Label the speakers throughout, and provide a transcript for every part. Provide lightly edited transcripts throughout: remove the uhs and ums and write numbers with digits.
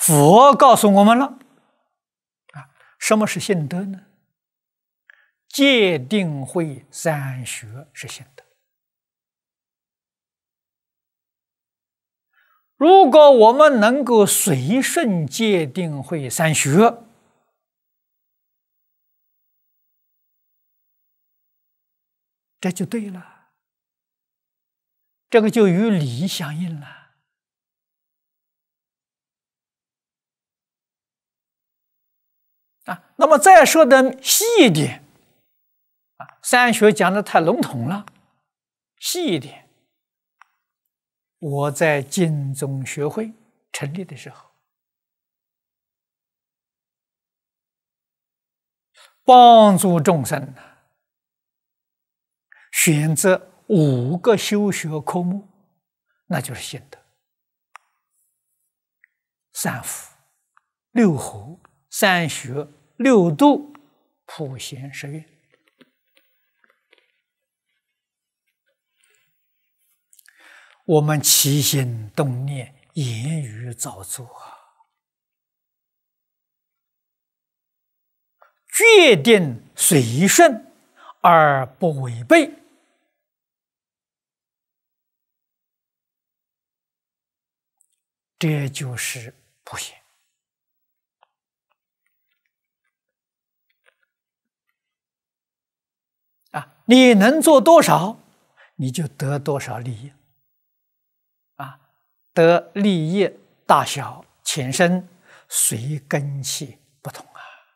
Speaker 1: 佛告诉我们了啊，什么是心得呢？戒定慧三学是心得。如果我们能够随顺戒定慧三学，这就对了，这个就与理相应了。那么再说的细一点，三学讲的太笼统了，细一点。我在净宗学会成立的时候，帮助众生选择5个修学科目，那就是心得：三福、六和、三学、六度、普贤十愿。我们起心动念、言语造作，决定随顺而不违背，这就是普贤。你能做多少，你就得多少利益。得利益大小浅深，随根器不同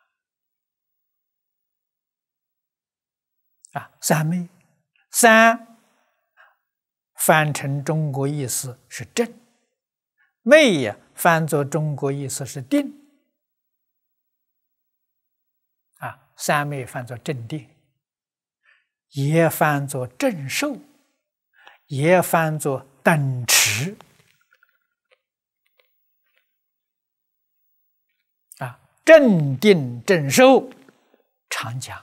Speaker 1: 三昧，三翻成中国意思是正，昧也翻作中国意思是定。三昧翻作正定，也翻作正受，也翻作等持。正定正受常讲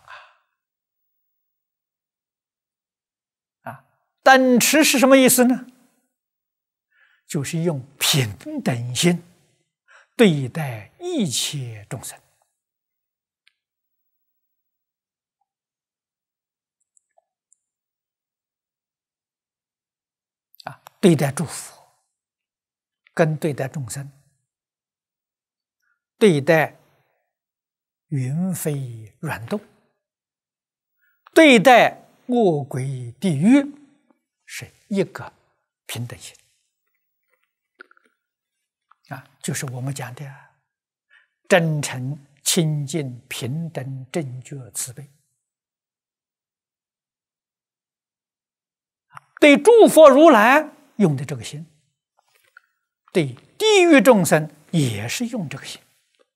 Speaker 1: 等持是什么意思呢？就是用平等心对待一切众生。对待诸佛跟对待众生，对待云飞软动，对待恶鬼地狱，是一个平等心就是我们讲的真诚、清净、平等、正觉、慈悲。对诸佛如来用的这个心，对地狱众生也是用这个心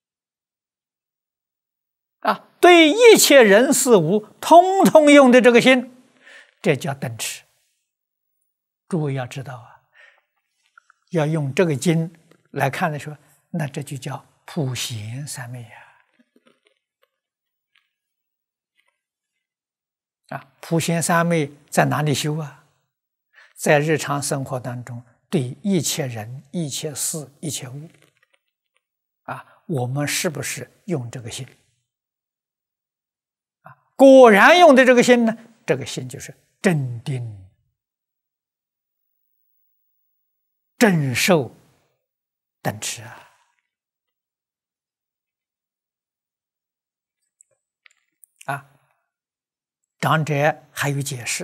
Speaker 1: 对一切人事物通通用的这个心，这叫等持。诸位要知道要用这个经来看的时候，那这就叫普贤三昧普贤三昧在哪里修在日常生活当中，对一切人、一切事、一切物我们是不是用这个心果然用的这个心呢，这个心就是正定、正受、等持长者还有解释：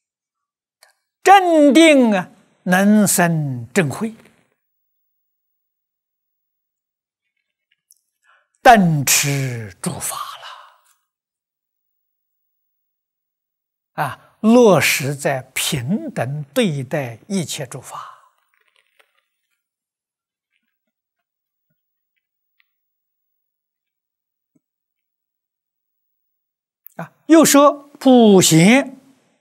Speaker 1: 正定能生正慧，等持诸法了落实在平等对待一切诸法又说普贤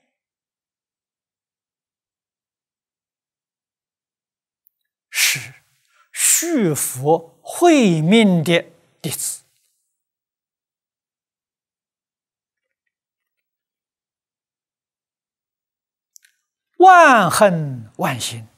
Speaker 1: 是续佛慧命的弟子，万恨万心